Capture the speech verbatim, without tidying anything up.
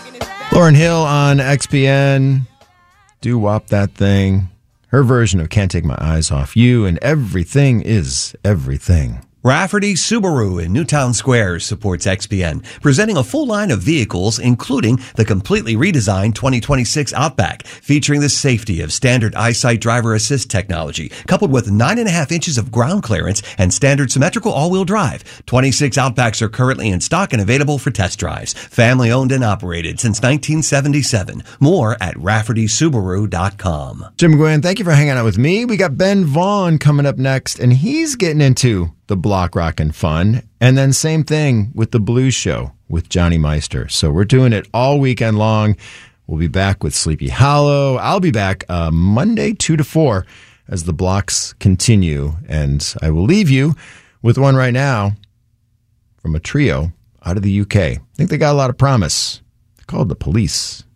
Lauryn Hill on X P N. Doo-wop that thing. Her version of Can't Take My Eyes Off You, and Everything is Everything. Rafferty Subaru in Newtown Square supports X P N, presenting a full line of vehicles, including the completely redesigned twenty twenty-six Outback, featuring the safety of standard EyeSight driver assist technology, coupled with nine and a half inches of ground clearance and standard symmetrical all-wheel drive. twenty-six Outbacks are currently in stock and available for test drives. Family owned and operated since nineteen seventy-seven. More at rafferty subaru dot com. Jim Gwynn, thank you for hanging out with me. We got Ben Vaughn coming up next, and he's getting into the block rockin' fun. And then same thing with the Blues Show with Johnny Meister. So we're doing it all weekend long. We'll be back with Sleepy Hollow. I'll be back uh, Monday, two to four, as the blocks continue. And I will leave you with one right now from a trio out of the U K. I think they got a lot of promise. They're called The Police.